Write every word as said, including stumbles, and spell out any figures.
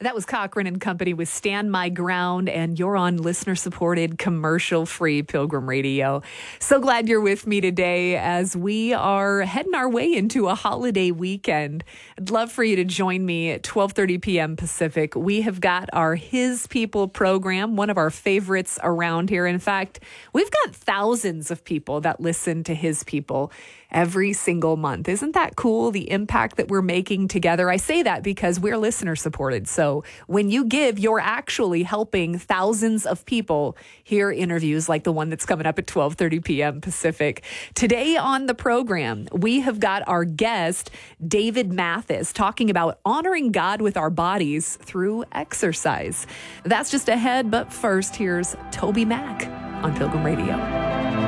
That was Cochran and Company with Stand My Ground, and you're on listener-supported, commercial-free Pilgrim Radio. So glad you're with me today as we are heading our way into a holiday weekend. I'd love for you to join me at twelve thirty p.m. Pacific. We have got our His People program, one of our favorites around here. In fact, we've got thousands of people that listen to His People every single month. Isn't that cool, the impact that we're making together? I say that because we're listener-supported. So when you give, you're actually helping thousands of people hear interviews like the one that's coming up at twelve thirty p.m. Pacific. Today on the program, we have got our guest, David Mathis, talking about honoring God with our bodies through exercise. That's just ahead, but first, here's Toby Mac on Pilgrim Radio.